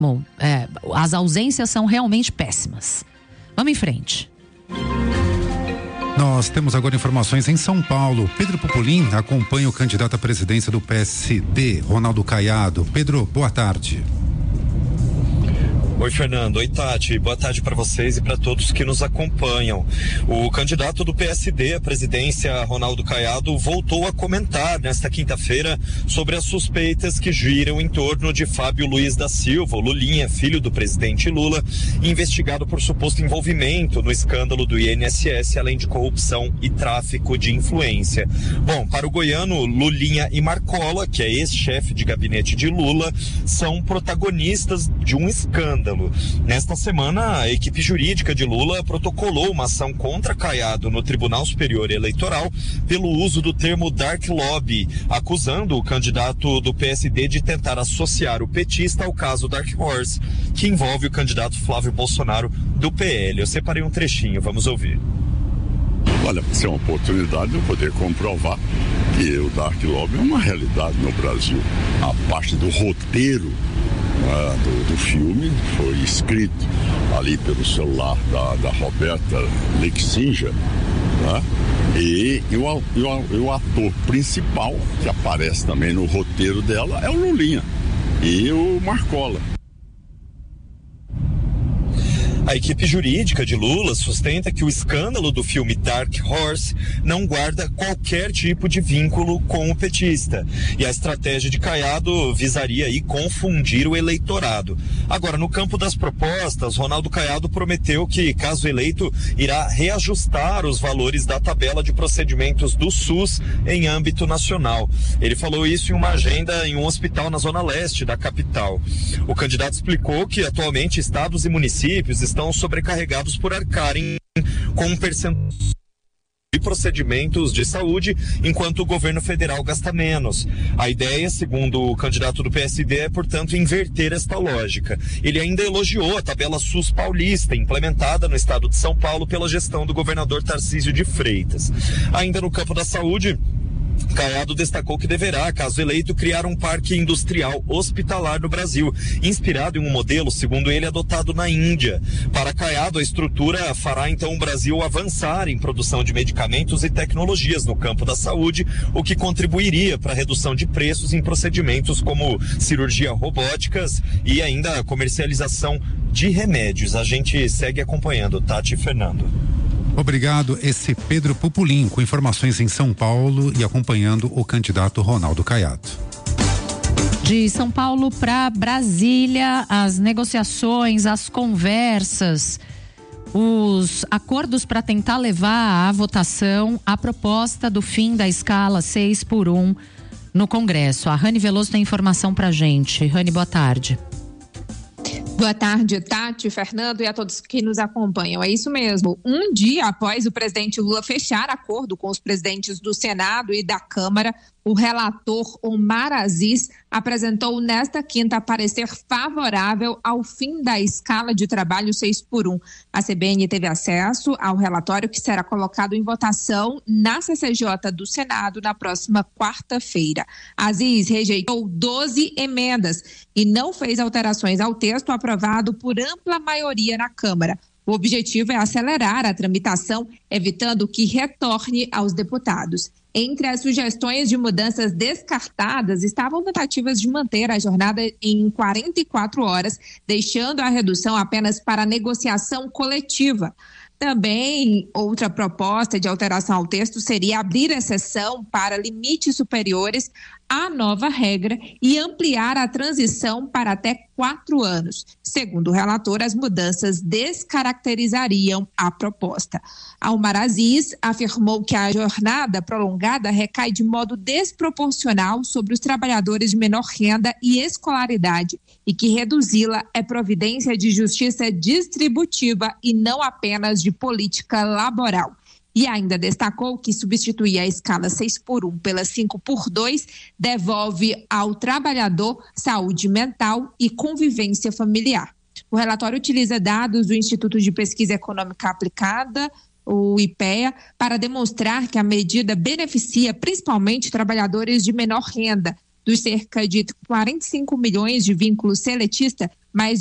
Bom, as ausências são realmente péssimas. Vamos em frente. Nós temos agora informações em São Paulo. Pedro Pupolin acompanha o candidato à presidência do PSD, Ronaldo Caiado. Pedro, boa tarde. Oi, Fernando. Oi, Tati. Boa tarde para vocês e para todos que nos acompanham. O candidato do PSD à presidência, Ronaldo Caiado, voltou a comentar nesta quinta-feira sobre as suspeitas que giram em torno de Fábio Luiz da Silva, o Lulinha, filho do presidente Lula, investigado por suposto envolvimento no escândalo do INSS, além de corrupção e tráfico de influência. Bom, para o goiano, Lulinha e Marcola, que é ex-chefe de gabinete de Lula, são protagonistas de um escândalo. Nesta semana, a equipe jurídica de Lula protocolou uma ação contra Caiado no Tribunal Superior Eleitoral pelo uso do termo dark lobby, acusando o candidato do PSD de tentar associar o petista ao caso Dark Horse, que envolve o candidato Flávio Bolsonaro do PL. Eu separei um trechinho, vamos ouvir. Olha, isso é uma oportunidade de eu poder comprovar que o dark lobby é uma realidade no Brasil. A parte do roteiro do filme foi escrito ali pelo celular da Roberta Lexinger, né? E o ator principal que aparece também no roteiro dela é o Lulinha e o Marcola. A equipe jurídica de Lula sustenta que o escândalo do filme Dark Horse não guarda qualquer tipo de vínculo com o petista. E a estratégia de Caiado visaria aí confundir o eleitorado. Agora, no campo das propostas, Ronaldo Caiado prometeu que, caso eleito, irá reajustar os valores da tabela de procedimentos do SUS em âmbito nacional. Ele falou isso em uma agenda em um hospital na zona leste da capital. O candidato explicou que, atualmente, estados e municípios estão sobrecarregados por arcarem com um percentual de procedimentos de saúde, enquanto o governo federal gasta menos. A ideia, segundo o candidato do PSD, é, portanto, inverter esta lógica. Ele ainda elogiou a tabela SUS paulista, implementada no estado de São Paulo pela gestão do governador Tarcísio de Freitas. Ainda no campo da saúde, Caiado destacou que deverá, caso eleito, criar um parque industrial hospitalar no Brasil, inspirado em um modelo, segundo ele, adotado na Índia. Para Caiado, a estrutura fará então o Brasil avançar em produção de medicamentos e tecnologias no campo da saúde, o que contribuiria para a redução de preços em procedimentos como cirurgia robóticas e ainda a comercialização de remédios. A gente segue acompanhando, Tati e Fernando. Obrigado, esse Pedro Pupolin, com informações em São Paulo e acompanhando o candidato Ronaldo Caiado. De São Paulo para Brasília, as negociações, as conversas, os acordos para tentar levar à votação a proposta do fim da escala 6x1 no Congresso. A Rani Veloso tem informação pra gente. Rani, boa tarde. Boa tarde, Tati, Fernando e a todos que nos acompanham. É isso mesmo. Um dia após o presidente Lula fechar acordo com os presidentes do Senado e da Câmara, o relator Omar Aziz apresentou nesta quinta parecer favorável ao fim da escala de trabalho 6x1. A CBN teve acesso ao relatório que será colocado em votação na CCJ do Senado na próxima quarta-feira. Aziz rejeitou 12 emendas e não fez alterações ao texto aprovado por ampla maioria na Câmara. O objetivo é acelerar a tramitação, evitando que retorne aos deputados. Entre as sugestões de mudanças descartadas estavam tentativas de manter a jornada em 44 horas, deixando a redução apenas para negociação coletiva. Também, outra proposta de alteração ao texto seria abrir exceção para limites superiores à nova regra e ampliar a transição para até 4 anos. Segundo o relator, as mudanças descaracterizariam a proposta. Omar Aziz afirmou que a jornada prolongada recai de modo desproporcional sobre os trabalhadores de menor renda e escolaridade e que reduzi-la é providência de justiça distributiva e não apenas de política laboral. E ainda destacou que substituir a escala 6x1 pela 5x2 devolve ao trabalhador saúde mental e convivência familiar. O relatório utiliza dados do Instituto de Pesquisa Econômica Aplicada, o IPEA, para demonstrar que a medida beneficia principalmente trabalhadores de menor renda. Dos cerca de 45 milhões de vínculos seletistas, mais